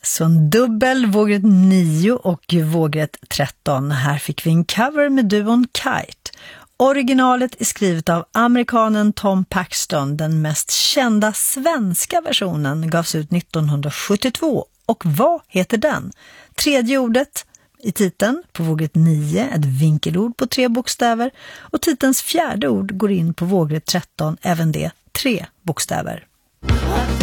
Så en dubbel, vågrätt 9 och vågrätt 13. Här fick vi en cover med duon Kite. Originalet är skrivet av amerikanen Tom Paxton. Den mest kända svenska versionen gavs ut 1972. Och vad heter den? Tredje ordet i titeln på vågrätt 9, ett vinkelord på 3 bokstäver. Och titelns fjärde ord går in på vågrätt 13, även det 3 bokstäver.